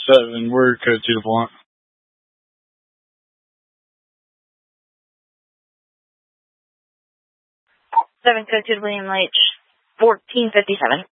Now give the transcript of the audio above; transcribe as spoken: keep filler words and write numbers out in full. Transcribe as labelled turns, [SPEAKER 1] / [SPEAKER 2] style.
[SPEAKER 1] seven, word code to the blunt.
[SPEAKER 2] seven code to William Leach, fourteen fifty-seven.